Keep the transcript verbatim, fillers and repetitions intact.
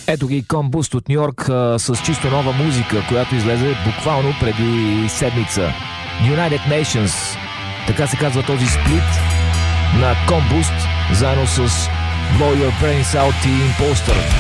Ето ги Комбуст от Нью-Йорк а, с чисто нова музика, която излезе буквално преди седмица. United Nations, така се казва този сплит на Комбуст, заедно с Blow Your Brains Out и Imposter.